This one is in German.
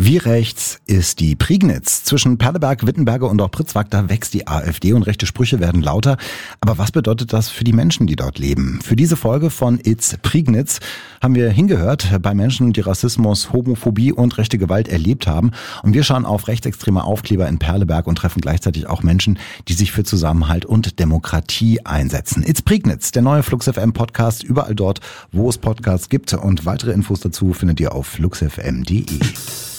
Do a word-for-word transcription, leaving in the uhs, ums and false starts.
Wie rechts ist die Prignitz? Zwischen Perleberg, Wittenberge und auch Pritzwag, da wächst die AfD und rechte Sprüche werden lauter. Aber was bedeutet das für die Menschen, die dort leben? Für diese Folge von It's Prignitz haben wir hingehört bei Menschen, die Rassismus, Homophobie und rechte Gewalt erlebt haben. Und wir schauen auf rechtsextreme Aufkleber in Perleberg und treffen gleichzeitig auch Menschen, die sich für Zusammenhalt und Demokratie einsetzen. It's Prignitz, der neue Flux F M Podcast, überall dort, wo es Podcasts gibt. Und weitere Infos dazu findet ihr auf flux f m punkt d e.